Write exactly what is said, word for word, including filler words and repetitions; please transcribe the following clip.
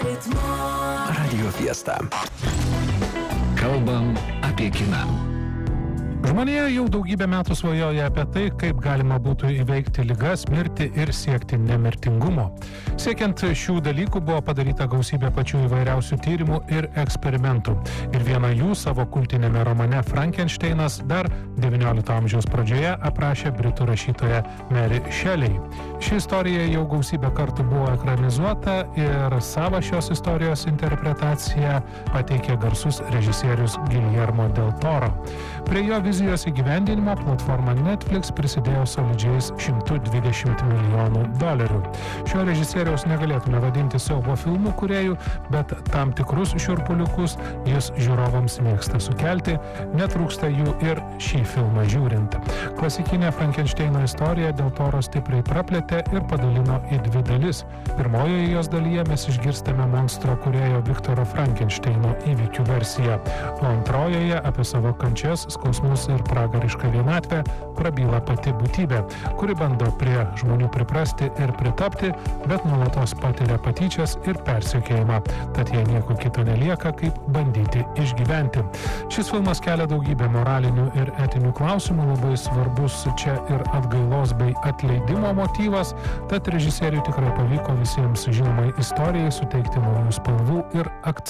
Radio Fiesta. Kalbam apie kiną. Žmonija jau daugybę metų svajoja apie tai, kaip galima būtų įveikti ligas, mirtį ir siekti nemirtingumo. Siekiant šių dalykų buvo padaryta gausybė pačių įvairiausių tyrimų ir eksperimentų. Ir vieną jų savo kultinėme romane Frankensteinas dar devyniolikto amžiaus pradžioje aprašė britų rašytoja Mary Shelley. Ši istorija jau gausybę kartų buvo ekranizuota ir savo šios istorijos interpretaciją pateikė garsus režisierius Guillermo del Toro. Prie jo vizijos įgyvendinimo platforma Netflix prisidėjo solidžiais šimtu dvidešimt milijonų dolerių. Šio režisieriaus negalėtume vadinti siaubo filmų kūrėjų, bet tam tikrus šiurpuliukus jis žiūrovams mėgsta sukelti, netrūksta jų ir šį filmą žiūrint. Klasikinė Frankensteino istorija del Toro stipriai praplėtė ir padalino į dvi dalis. Pirmojoje jos dalyje mes išgirstame monstro kūrėjo Viktoro Frankensteino įvykių versiją, o antrojoje apie savo kančias, skausmus ir pragarišką vienatvę prabyla pati būtybė, kuri bando prie žmonių priprasti ir pritapti, bet nuolatos patiria patyčias ir persekiojimą, tad jai nieko kito nelieka, kaip bandyti išgyventi. Šis filmas kelia daugybę moralinių ir etinių klausimų, labai svarbus čia ir atgailos bei atleidimo motyvas, tad režisieriui tikrai pavyko visiems žinomai istorijai suteikti naujų spalvų ir akcentų.